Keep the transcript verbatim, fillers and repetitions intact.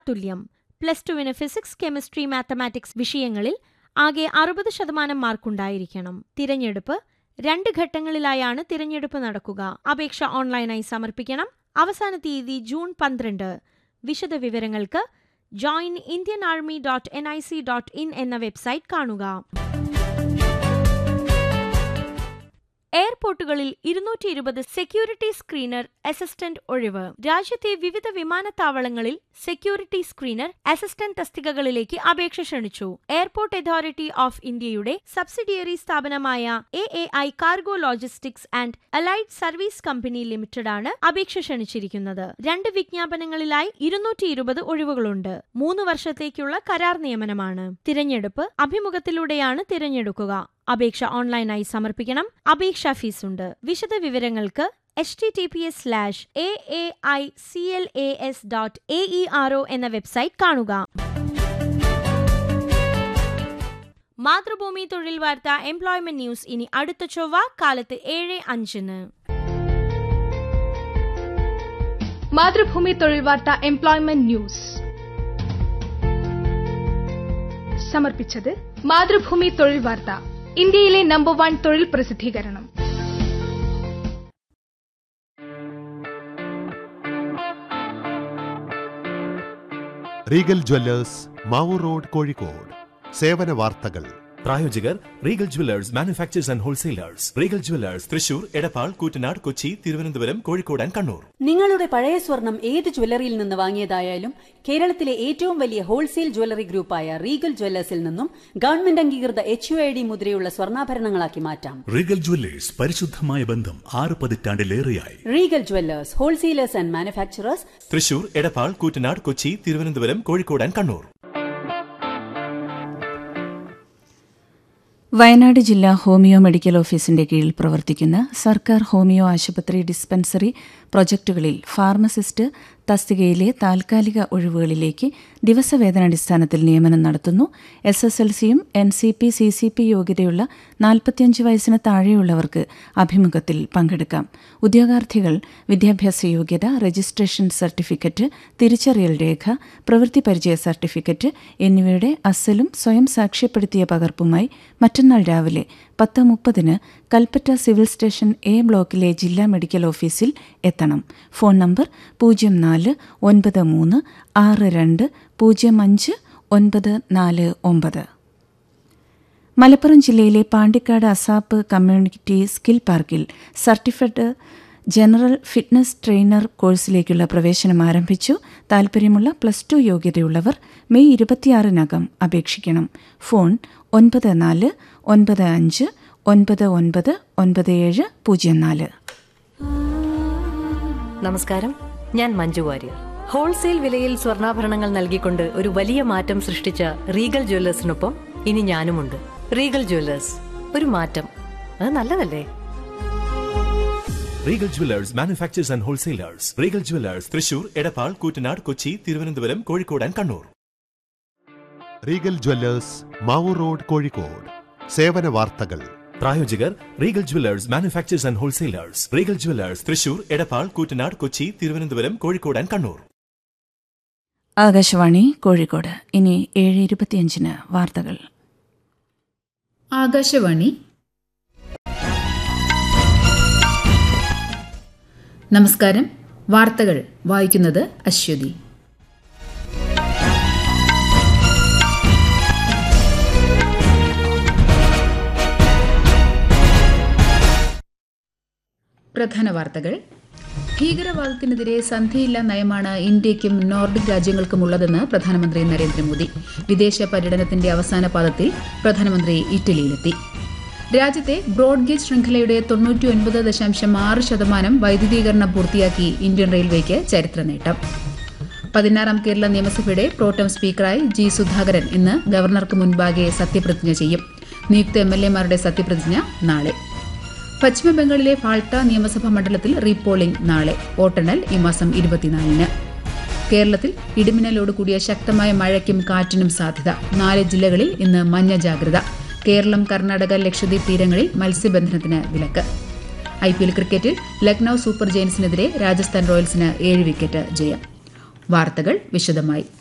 തുല്യം. പ്ലസ് ടുവിന് physics, chemistry, mathematics വിഷയങ്ങളിൽ ആകെ അറുപത് ശതമാനം മാർക്കുണ്ടായിരിക്കണം. തിരഞ്ഞെടുപ്പ് രണ്ട് ഘട്ടങ്ങളിലായാണ് തിരഞ്ഞെടുപ്പ് നടക്കുക. അപേക്ഷ ഓൺലൈനായി സമർപ്പിക്കണം. അവസാന തീയതി ജൂൺ പന്ത്രണ്ട്. വിശദ വിവരങ്ങൾക്ക് join Indian army dot N I C dot in എന്ന വെബ്സൈറ്റ് കാണുക. എയർപോർട്ടുകളിൽ ഇരുന്നൂറ്റി ഇരുപത് സെക്യൂരിറ്റി സ്ക്രീനർ അസിസ്റ്റന്റ് ഒഴിവ്. രാജ്യത്തെ വിവിധ വിമാനത്താവളങ്ങളിൽ സെക്യൂരിറ്റി സ്ക്രീനർ അസിസ്റ്റന്റ് തസ്തികകളിലേക്ക് അപേക്ഷ ക്ഷണിച്ചു. എയർപോർട്ട് അതോറിറ്റി ഓഫ് ഇന്ത്യയുടെ സബ്സിഡിയറി സ്ഥാപനമായ A A I cargo logistics and allied service company ലിമിറ്റഡാണ് അപേക്ഷ ക്ഷണിച്ചിരിക്കുന്നത്. രണ്ട് വിജ്ഞാപനങ്ങളിലായി ഇരുന്നൂറ്റി ഇരുപത് ഒഴിവുകളുണ്ട്. മൂന്ന് വർഷത്തേക്കുള്ള കരാർ നിയമനമാണ്. തിരഞ്ഞെടുപ്പ് അഭിമുഖത്തിലൂടെയാണ് തിരഞ്ഞെടുക്കുക. അപേക്ഷ ഓൺലൈനായി സമർപ്പിക്കണം. അപേക്ഷാ ഫീസുണ്ട്. വിശദ വിവരങ്ങൾക്ക് H T T P S slash A A I C L A S dot A E R O എന്ന വെബ്സൈറ്റ് കാണുക. മാതൃഭൂമി തൊഴിൽ വാർത്ത എംപ്ലോയ്മെന്റ് ന്യൂസ് ഇനി അടുത്ത ചൊവ്വ കാലത്ത് ഏഴ് അഞ്ചിന്. മാതൃഭൂമി തൊഴിൽ വാർത്ത എംപ്ലോയ്മെന്റ് ന്യൂസ് സമർപ്പിച്ചത് മാതൃഭൂമി തൊഴിൽ വാർത്ത, ഇന്ത്യയിലെ നമ്പർ വൺ തൊഴിൽ പ്രസിദ്ധീകരണം. Regal Jewellers Mavoor road, Kozhikode. സേവന വാർത്തകൾ. പ്രായോജകർ Regal Jewellers manufacturers and wholesalers. Regal Jewellers Thrissur, Edappal, Koottanad, Kochi, Thiruvananthapuram, Kozhikode and Kannur. നിങ്ങളുടെ പഴയ സ്വർണം ഏത് ജ്വല്ലറിയിൽ നിന്ന് വാങ്ങിയതായാലും കേരളത്തിലെ ഏറ്റവും വലിയ ഹോൾസെയിൽ ജ്വല്ലറി ഗ്രൂപ്പായ റീഗൽ ജ്വല്ലേഴ്സിൽ നിന്നും ഗവൺമെന്റ് അംഗീകൃത എച്ച് യു ഐ ഡി മുദ്രയുള്ള സ്വർണ്ണാഭരണങ്ങളാക്കി മാറ്റാം. റീഗൽ ജ്വല്ലേഴ്സ്, പരിശുദ്ധമായ ബന്ധം ആറ് പതിറ്റാണ്ടിലേറെയായി. Regal Jewellers, wholesalers and manufacturers, Thrissur, Edappal, Koottanad, Kochi, Thiruvananthapuram, Kozhikode and Kannur. Wayanad ജില്ലാ ഹോമിയോ മെഡിക്കൽ ഓഫീസിന്റെ കീഴിൽ പ്രവർത്തിക്കുന്ന സർക്കാർ ഹോമിയോ ആശുപത്രി ഡിസ്പെൻസറി പ്രൊജക്ടുകളിൽ ഫാർമസിസ്റ്റ് തസ്തികയിലെ താൽക്കാലിക ഒഴിവുകളിലേക്ക് ദിവസവേതനാടിസ്ഥാനത്തിൽ നിയമനം നടത്തുന്നു. എസ് എസ് എൽ സിയും N C P C C P യോഗ്യതയുള്ള നാൽപ്പത്തിയഞ്ച് വയസ്സിന് താഴെയുള്ളവർക്ക് അഭിമുഖത്തിൽ പങ്കെടുക്കാം. ഉദ്യോഗാർത്ഥികൾ വിദ്യാഭ്യാസ യോഗ്യത, രജിസ്ട്രേഷൻ സർട്ടിഫിക്കറ്റ്, തിരിച്ചറിയൽ രേഖ, പ്രവൃത്തി പരിചയ സർട്ടിഫിക്കറ്റ് എന്നിവയുടെ അസലും സ്വയം സാക്ഷ്യപ്പെടുത്തിയ പകർപ്പുമായി മറ്റന്നാൾ രാവിലെ പത്ത് മുപ്പതിന് കൽപ്പറ്റ സിവിൽ സ്റ്റേഷൻ എ ബ്ലോക്കിലെ ജില്ലാ മെഡിക്കൽ ഓഫീസിൽ എത്തണം. ഫോൺ നമ്പർ പൂജ്യം നാല് ഒൻപത് മൂന്ന് ആറ് രണ്ട് പൂജ്യം അഞ്ച് ഒൻപത് നാല് ഒമ്പത്. മലപ്പുറം ജില്ലയിലെ പാണ്ടിക്കാട് അസാപ്പ് കമ്മ്യൂണിറ്റി സ്കിൽ പാർക്കിൽ സർട്ടിഫൈഡ് ജനറൽ ഫിറ്റ്നസ് ട്രെയിനർ കോഴ്സിലേക്കുള്ള പ്രവേശനം ആരംഭിച്ചു. താൽപ്പര്യമുള്ള പ്ലസ് ടു യോഗ്യതയുള്ളവർ മെയ് ഇരുപത്തിയാറിനകം അപേക്ഷിക്കണം. ഫോൺ ഒൻപത് നാല് ഒൻപത് അഞ്ച് ഒൻപത് ഒൻപത് ഒൻപത് ഏഴ് പൂജ്യം നാല്. നമസ്കാരം, ഞാൻ മഞ്ജു വാര്യർ. ഹോൾസെയിൽ വിലയിൽ സ്വർണ്ണാഭരണങ്ങൾ നൽകിക്കൊണ്ട് ഒരു വലിയ മാറ്റം സൃഷ്ടിച്ച റീഗൽ ജ്വല്ലേഴ്സിനൊപ്പം ഇനി ഞാനുമുണ്ട്. റീഗൽ ജ്വല്ലേഴ്സ്, ഒരു മാറ്റം, അത് നല്ലതല്ലേ? Regal Jewellers manufacturers and wholesalers. Regal Jewellers Thrissur, Edappal, Koottanad, Kochi, Thiruvananthapuram, Kozhikode and Kannur. Regal Jewellers Mavoor road, Kozhikode. സേവന വാർത്തകൾ. പ്രായോജകർ Regal Jewellers manufacturers and wholesalers. Regal Jewellers Thrissur, Edappal, Koottanad, Kochi, Thiruvananthapuram, Kozhikode and Kannur. Akashvani Kozhikode. ഇനി ഏഴ് ഇരുപത്തിയഞ്ചിന് വാർത്തകൾ. ആകാശവാണി. നമസ്കാരം. വാർത്തകൾ വായിക്കുന്നത് അശ്വതി. പ്രധാന വാർത്തകൾ. ഭീകരവാദത്തിനെതിരെ സന്ധിയില്ലാ നയമാണ് ഇന്ത്യയ്ക്കും നോർഡിക് രാജ്യങ്ങൾക്കുമുള്ളതെന്ന് പ്രധാനമന്ത്രി നരേന്ദ്രമോദി. വിദേശ പര്യടനത്തിന്റെ അവസാന പാദത്തിൽ പ്രധാനമന്ത്രി ഇറ്റലിയിലെത്തി. രാജ്യത്തെ ബ്രോഡ്ഗേജ് ശൃംഖലയുടെ തൊണ്ണൂറ്റി ഒൻപത് ദശാംശം ആറ് ശതമാനം വൈദ്യുതീകരണം പൂർത്തിയാക്കി ഇന്ത്യൻ റെയിൽവേക്ക് ചരിത്ര നേട്ടം. പതിനാറാം കേരള നിയമസഭയുടെ പ്രോട്ടം സ്പീക്കറായി ജി സുധാകരൻ ഇന്ന് ഗവർണർക്ക് മുൻപാകെ സത്യപ്രതിജ്ഞ ചെയ്യും. നിയുക്ത എം എൽ എമാരുടെ സത്യപ്രതിജ്ഞ നാളെ. പശ്ചിമബംഗാളിലെ ഫാൾട്ട നിയമസഭാ മണ്ഡലത്തിൽ റീപോളിംഗ് നാളെ. വോട്ടെണ്ണൽ ഈ മാസം ഇരുപത്തിനാലിന്. കേരളത്തിൽ ഇടിമിന്നലോട് കൂടിയ ശക്തമായ മഴയ്ക്കും കാറ്റിനും സാധ്യത. നാല് ജില്ലകളിൽ ഇന്ന് മഞ്ഞ ജാഗ്രത. കേരളം, കർണാടക, ലക്ഷദ്വീപ് തീരങ്ങളിൽ മത്സ്യബന്ധനത്തിന് വിലക്ക്. ഐ പി എൽ ക്രിക്കറ്റിൽ ലക്നൌ സൂപ്പർ ജയൻസിനെതിരെ രാജസ്ഥാൻ റോയൽസിന് ഏഴ് വിക്കറ്റ് ജയം. വാർത്തകൾ വിശദമായി.